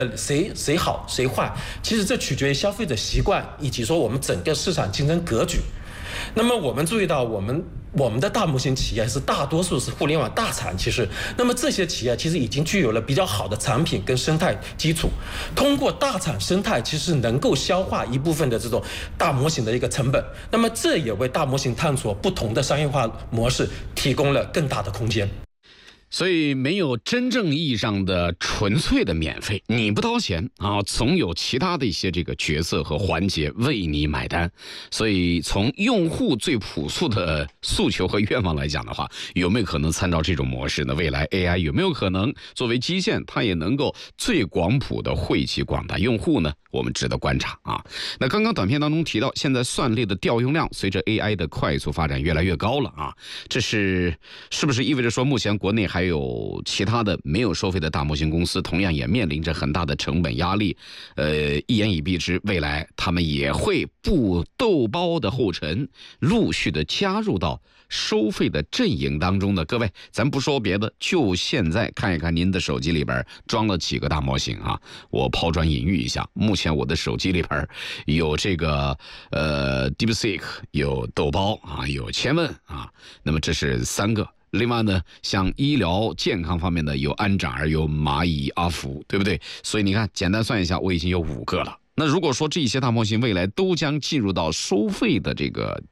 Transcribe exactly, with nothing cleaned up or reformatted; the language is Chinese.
呃，谁谁好谁坏，其实这取决于消费者习惯以及说我们整个市场竞争格局。那么我们注意到，我们我们的大模型企业是大多数是互联网大厂，其实，那么这些企业其实已经具有了比较好的产品跟生态基础，通过大厂生态，其实能够消化一部分的这种大模型的一个成本。那么这也为大模型探索不同的商业化模式提供了更大的空间。 所以没有真正意义上的纯粹的免费，你不掏钱啊，总有其他的一些这个角色和环节为你买单。所以从用户最朴素的诉求和愿望来讲的话，有没有可能参照这种模式呢？未来 A I 有没有可能作为基线，它也能够最广谱的惠及广大用户呢？我们值得观察啊。那刚刚短片当中提到，现在算力的调用量随着 A I 的快速发展越来越高了啊，这是是不是意味着说，目前国内还有其他的没有收费的大模型公司，同样也面临着很大的成本压力？呃，一言以蔽之，未来他们也会步豆包的后尘，陆续的加入到收费的阵营当中的。各位，咱不说别的，就现在看一看您的手机里边装了几个大模型啊？我抛砖引玉一下，目前我的手机里边有这个呃 DeepSeek， 有豆包啊，有千问啊，那么这是三个。另外呢，像医疗健康方面的有安展儿，有蚂蚁阿福，对不对？所以你看，简单算一下，我已经有五个了。那如果说这些大模型未来都将进入到收费的这个